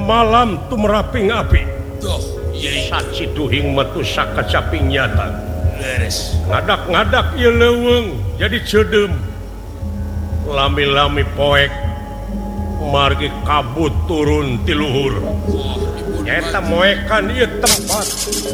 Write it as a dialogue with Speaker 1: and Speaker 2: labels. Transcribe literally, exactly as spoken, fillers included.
Speaker 1: malam tumraping api duhing metu sakacaping nyata ngadak-ngadak ieu leuweung jadi cedem lami-lami poek margi kabut turun ti luhur eta moekan ieu tempat